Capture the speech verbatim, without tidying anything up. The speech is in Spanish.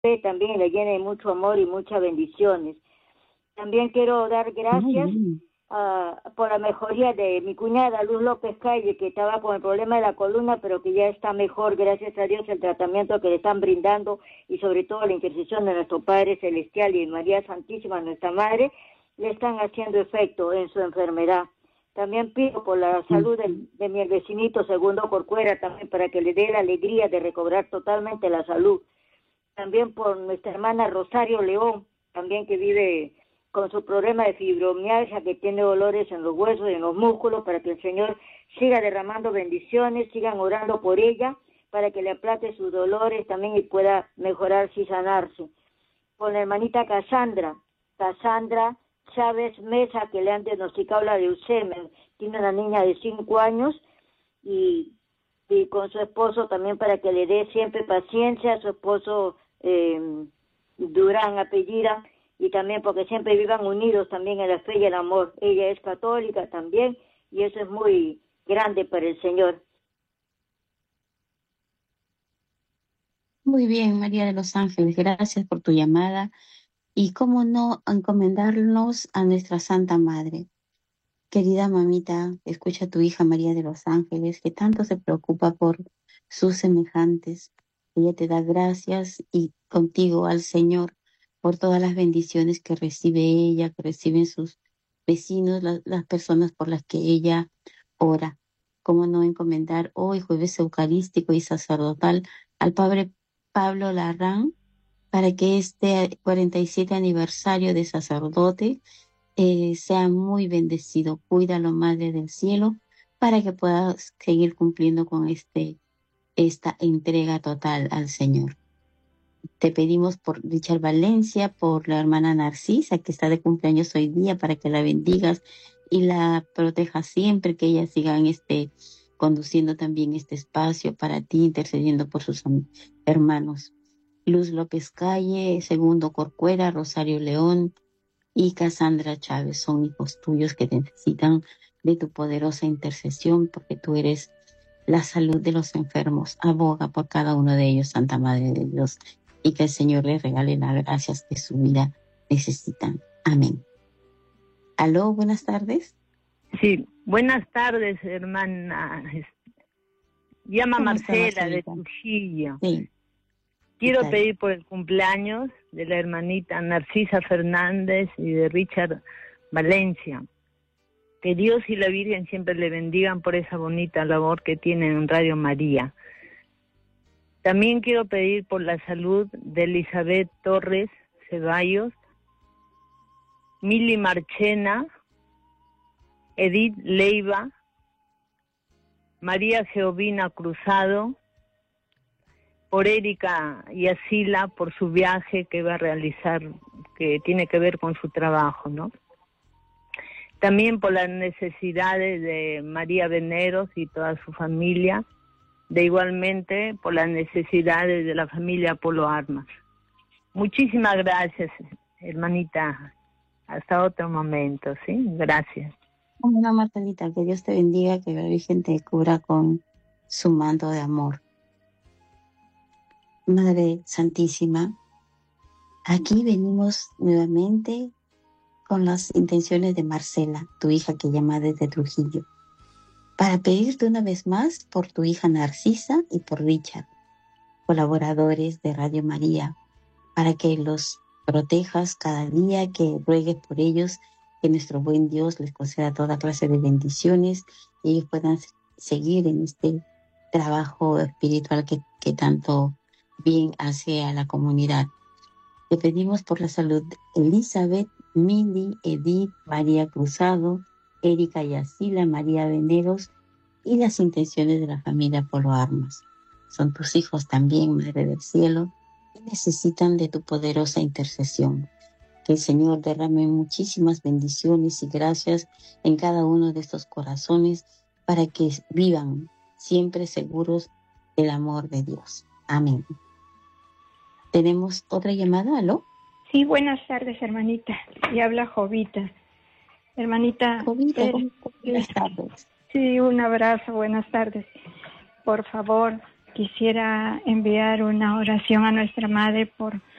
también le llene de mucho amor y muchas bendiciones. También quiero dar gracias uh, por la mejoría de mi cuñada Luz López Calle, que estaba con el problema de la columna, pero que ya está mejor, gracias a Dios, el tratamiento que le están brindando y sobre todo la intercesión de nuestro Padre Celestial y de María Santísima, nuestra Madre, le están haciendo efecto en su enfermedad. También pido por la salud de, de mi vecinito Segundo Corcuera, también para que le dé la alegría de recobrar totalmente la salud. También por nuestra hermana Rosario León, también que vive con su problema de fibromialgia, que tiene dolores en los huesos y en los músculos, para que el Señor siga derramando bendiciones, sigan orando por ella, para que le aplaque sus dolores también y pueda mejorarse y sanarse. Por la hermanita Cassandra, Cassandra Chávez Mesa, que le han diagnosticado la leucemia, tiene una niña de cinco años, y, y con su esposo también para que le dé siempre paciencia, su esposo eh, Durán apellida, y también porque siempre vivan unidos también en la fe y el amor. Ella es católica también, y eso es muy grande para el Señor. Muy bien, María de los Ángeles, gracias por tu llamada. Y cómo no encomendarnos a nuestra Santa Madre. Querida mamita, escucha a tu hija María de los Ángeles, que tanto se preocupa por sus semejantes. Ella te da gracias y contigo al Señor por todas las bendiciones que recibe ella, que reciben sus vecinos, la, las personas por las que ella ora. Cómo no encomendar hoy, jueves eucarístico y sacerdotal, al Padre Pablo Larrán, para que este cuarenta y siete aniversario de sacerdote eh, sea muy bendecido. Cuídalo, Madre del Cielo, para que puedas seguir cumpliendo con este, esta entrega total al Señor. Te pedimos por Richard Valencia, por la hermana Narcisa, que está de cumpleaños hoy día, para que la bendigas y la protejas siempre, que ella siga en este, conduciendo también este espacio para ti, intercediendo por sus hermanos. Luz López Calle, Segundo Corcuera, Rosario León y Cassandra Chávez son hijos tuyos que necesitan de tu poderosa intercesión, porque tú eres la salud de los enfermos. Aboga por cada uno de ellos, Santa Madre de Dios, y que el Señor les regale las gracias que su vida necesitan. Amén. Aló, buenas tardes. Sí, buenas tardes, hermana. Llama Marcela de Trujillo. Sí. Quiero pedir por el cumpleaños de la hermanita Narcisa Fernández y de Richard Valencia. Que Dios y la Virgen siempre le bendigan por esa bonita labor que tienen en Radio María. También quiero pedir por la salud de Elizabeth Torres Ceballos, Mili Marchena, Edith Leiva, María Geovina Cruzado, por Erika y Asila, por su viaje que va a realizar, que tiene que ver con su trabajo, ¿no? También por las necesidades de María Veneros y toda su familia, de igualmente por las necesidades de la familia Polo Armas. Muchísimas gracias, hermanita. Hasta otro momento, ¿sí? Gracias. Bueno, Martelita, que Dios te bendiga, que la Virgen te cubra con su manto de amor. Madre Santísima, aquí venimos nuevamente con las intenciones de Marcela, tu hija que llama desde Trujillo, para pedirte una vez más por tu hija Narcisa y por Richard, colaboradores de Radio María, para que los protejas cada día, que ruegues por ellos, que nuestro buen Dios les conceda toda clase de bendiciones y ellos puedan seguir en este trabajo espiritual que, que tanto bien hace a la comunidad. Te pedimos por la salud de Elizabeth, Mili, Edith, María Cruzado, Erika Yacila, María Veneros y las intenciones de la familia Polo Armas. Son tus hijos también, Madre del Cielo, y necesitan de tu poderosa intercesión. Que el Señor derrame muchísimas bendiciones y gracias en cada uno de estos corazones para que vivan siempre seguros del amor de Dios. Amén. ¿Tenemos otra llamada? ¿Aló? Sí, buenas tardes, hermanita. Y habla Jovita. Hermanita. Jovita, eh, buenas tardes. Sí, un abrazo, buenas tardes. Por favor, Quisiera enviar una oración a nuestra madre por